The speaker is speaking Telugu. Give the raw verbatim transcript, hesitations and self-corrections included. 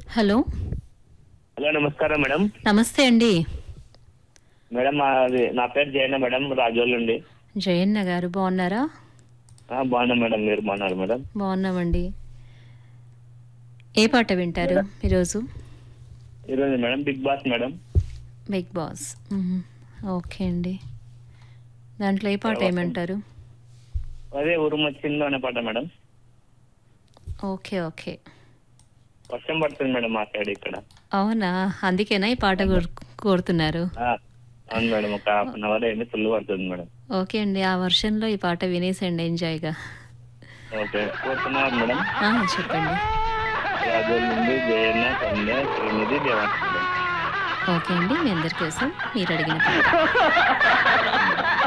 హలో. హలో నమస్కారం మేడం. నమస్తే అండి. మేడం అది నా పేరు జయన్న మేడం, రాజోల్ నుండి. జయన్న గారు బాగున్నారా? ఆ, బాగున్నా మేడం, మీరు బాగున్నారు మేడం? బాగున్నామండి. ఏ పాట వింటారు మేడం, ఈరోజు? ఈరోజు madam big boss madam. Big boss. మ్మ్. ఓకే అండి. దాంట్లో ఏ పాట వర్షం, ఏమంటారు? అదే ఉరుమొచ్చిందో అనే పాట మేడం. Okay okay. వర్షం పడుతుంది మేడం మా సైడ్ ఇక్కడ. అవునా, అందుకేనా ఈ పాట అవును కోరు- కోరుతున్నారు? ఆ, అవును మేడం, ఒక హాఫ్ అన్ అవర్ అయింది, ఫుల్ పడుతుంది మేడం. ఓకే అండి, ఆ వర్షంలో ఈ పాట వినేసండి ఎంజాయ్గా. ఓకే, కోరుతున్నారు మేడం. ఆ, చెప్పండి. రాజోల్ నుండి జయన్న, సంధ్య, శ్రీనిధి, దేవాంశ్ మేడం. ఓకే అండి, మీ అందరి కోసం మీరు అడిగిన పాట.